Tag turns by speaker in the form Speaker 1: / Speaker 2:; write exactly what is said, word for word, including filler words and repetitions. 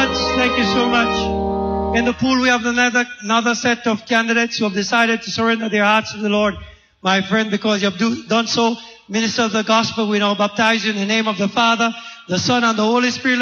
Speaker 1: much. Thank you so much. In the pool, we have another, another set of candidates who have decided to surrender their hearts to the Lord. My friend, because you have do, done so, minister of the gospel, we now baptize you in the name of the Father, the Son, and the Holy Spirit.